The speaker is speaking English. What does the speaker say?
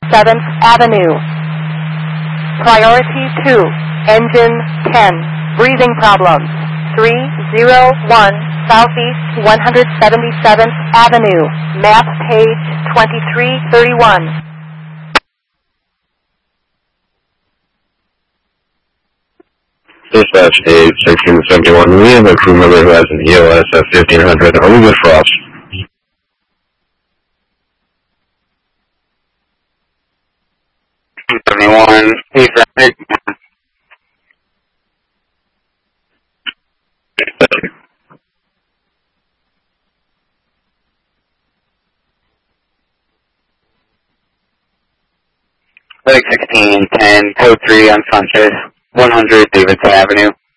7th Avenue. Priority 2, engine 10, breathing problems. 301 Southeast 177th Avenue, map page 2331. Dispatch 8-1671. We have a crew member who has an EOS at 1500. Are we good for ops? Anyone? Hey, traffic. Like 1610, code 3 on Sanchez, 100 Davidson Avenue.